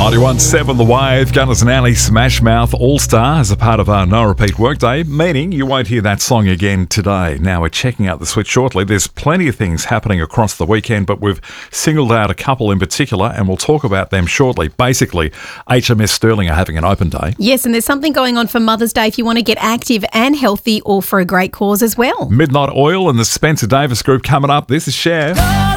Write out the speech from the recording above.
91.7 The Wave, Gunners and Alley Smash Mouth All-Star as a part of our No Repeat Workday, meaning you won't hear that song again today. Now, we're checking out the switch shortly. There's plenty of things happening across the weekend, but we've singled out a couple in particular, and we'll talk about them shortly. Basically, HMS Stirling are having an open day. Yes, and there's something going on for Mother's Day if you want to get active and healthy, or for a great cause as well. Midnight Oil and the Spencer Davis Group coming up. This is Cher.